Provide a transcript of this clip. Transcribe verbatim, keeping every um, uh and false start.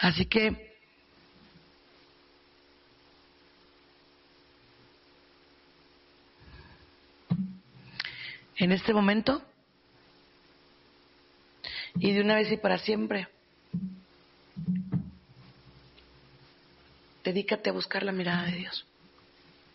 Así que en este momento y de una vez y para siempre, dedícate a buscar la mirada de Dios.